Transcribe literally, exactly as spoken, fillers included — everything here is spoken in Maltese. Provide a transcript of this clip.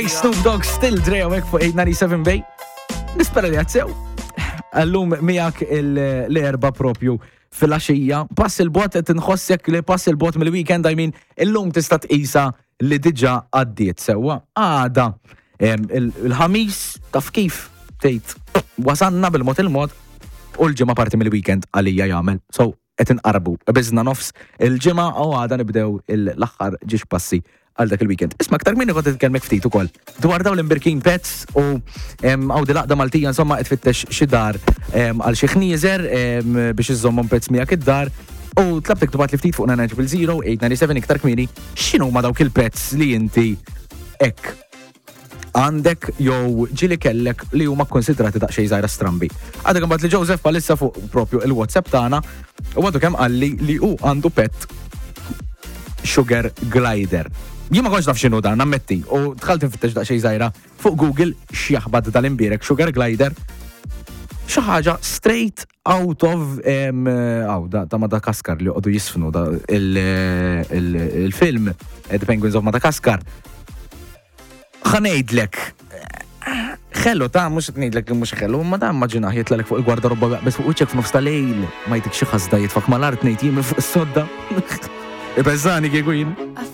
Snoop Dogg still Dre għawek fuq eight ninety-seven Bay. Nispera li għazzew. Allum miegħek l-erba propju fil-għaxija. Pass il-bot qed inħossek li pass il-bot mill-weekend, I mean, illum tista' tqisa li diġà għaddiet sewwa. Għada il-ħamis taf kif tgħid wasanna bil-mod il-mod u l-ġimgħa parti mill-weekend għalija jagħmel. So qed inqarbu biżna nofs il-ġimgħa u għada nibdew l-aħħar ġiex passi għal dak il-weekend. Isma' aktar minni kont titkellmek ftit ukoll dwar dawn l-imbirkin pets u għaw di laqda Maltija insomma qed tfittex xi dar għal xi ħnieżer biex iżommhom pets miegħek id-dar u tlabtek tibgħat li ftit fuq nine triple zero eight nine seven iktar kmieni x'inhu ma dawk il-pets li inti hekk għandek jew ġili kellek li huma kkonsidrati daqsxejn żgħira strambi. Għadek imbagħad li Joseph palissa fuq propju il-WhatsApp tagħna u għadu kemm qalli li hu għandu pet sugar glider. Jien ma kontx naf x'inhu dan, nammetti, u dħalt infittex daqsxejn żgħira fuq Google x'jaħbad tal-imbierek sugar glider. Xi ħaġa straight out of aw da ta' Madagaskar li qogħdu jisfnu da il-film The Penguins of Madagascar. Ħanejdlek. Xellu ta' mhux qed ngħidlek li mhux xellu, ma dan immaġinaħ jitlalek fuq il-gwardarobba bes fuq wiċċek f'nofs tal-lejl ma jtik xi ħasda jitfak mal-art ngħid jien fuq is-sodda. Ibeżżani kieku jien.